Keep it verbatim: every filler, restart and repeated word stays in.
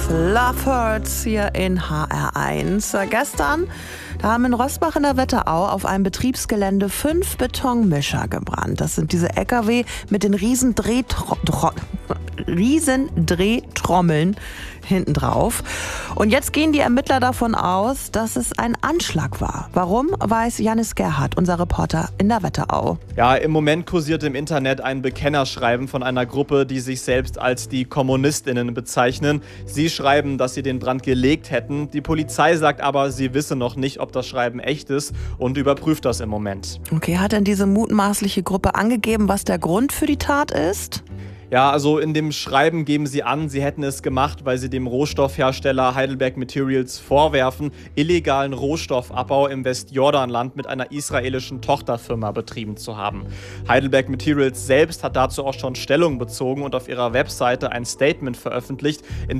Smith, Love Hurts hier in H R eins. Äh, gestern, da haben in Roßbach in der Wetterau auf einem Betriebsgelände fünf Betonmischer gebrannt. Das sind diese L K W mit den riesen Drehtro- Tro- riesen Drehtrommeln hinten drauf. Und jetzt gehen die Ermittler davon aus, dass es ein Anschlag war. Warum, weiß Janis Gerhardt, unser Reporter in der Wetterau. Ja, im Moment kursiert im Internet ein Bekennerschreiben von einer Gruppe, die sich selbst als die KommunistInnen bezeichnen. Sie schreiben, dass sie den Brand gelegt hätten. Die Polizei sagt aber, sie wisse noch nicht, ob das Schreiben echt ist und überprüft das im Moment. Okay, hat denn diese mutmaßliche Gruppe angegeben, was der Grund für die Tat ist? Ja, also in dem Schreiben geben sie an, sie hätten es gemacht, weil sie dem Rohstoffhersteller Heidelberg Materials vorwerfen, illegalen Rohstoffabbau im Westjordanland mit einer israelischen Tochterfirma betrieben zu haben. Heidelberg Materials selbst hat dazu auch schon Stellung bezogen und auf ihrer Webseite ein Statement veröffentlicht, in